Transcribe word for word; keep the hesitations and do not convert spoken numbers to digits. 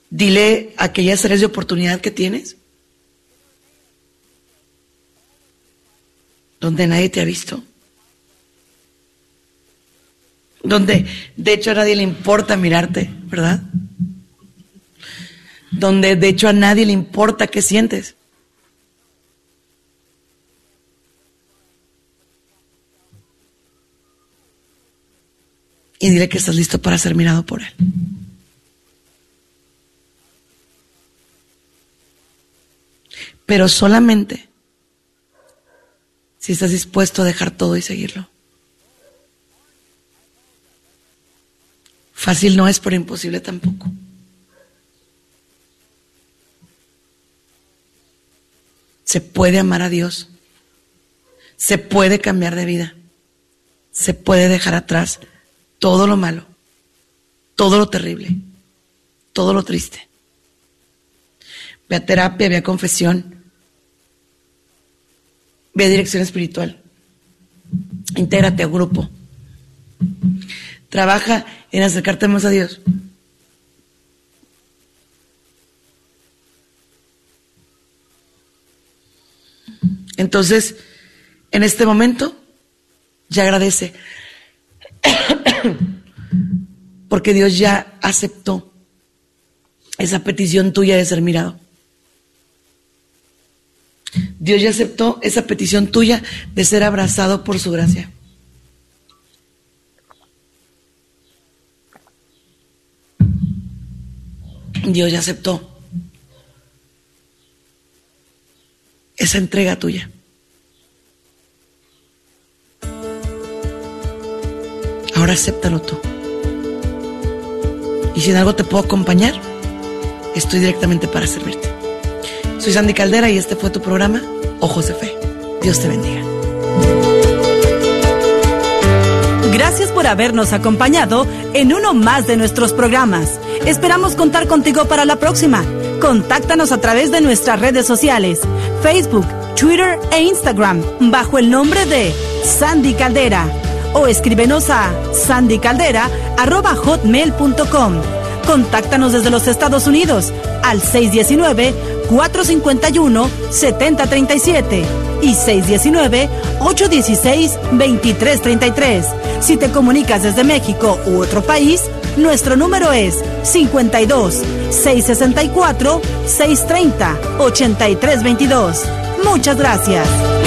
Dile aquellas áreas de oportunidad que tienes, donde nadie te ha visto, donde de hecho a nadie le importa mirarte, ¿verdad? Donde de hecho a nadie le importa qué sientes. Y dile que estás listo para ser mirado por Él. Pero solamente si estás dispuesto a dejar todo y seguirlo. Fácil no es, pero imposible tampoco. Se puede amar a Dios. Se puede cambiar de vida. Se puede dejar atrás todo lo malo, todo lo terrible, todo lo triste. Ve a terapia, ve a confesión, ve a dirección espiritual. Intégrate a un grupo. Trabaja en acercarte más a Dios. Entonces, en este momento, ya agradece. Porque Dios ya aceptó esa petición tuya de ser mirado. Dios ya aceptó esa petición tuya de ser abrazado por su gracia. Dios ya aceptó esa entrega tuya. Ahora acéptalo tú. Y si en algo te puedo acompañar, estoy directamente para servirte. Soy Sandy Caldera y este fue tu programa, Ojos de Fe. Dios te bendiga. Gracias por habernos acompañado en uno más de nuestros programas. Esperamos contar contigo para la próxima. Contáctanos a través de nuestras redes sociales, Facebook, Twitter e Instagram, bajo el nombre de Sandy Caldera. O escríbenos a sandycaldera arroba hotmail punto com. Contáctanos desde los Estados Unidos al seis uno nueve, cuatro cinco uno, siete cero tres siete y seis uno nueve, ocho uno seis, dos tres tres tres. Si te comunicas desde México u otro país, nuestro número es cincuenta y dos, seiscientos sesenta y cuatro, seiscientos treinta, ochenta y tres veintidós. Muchas gracias.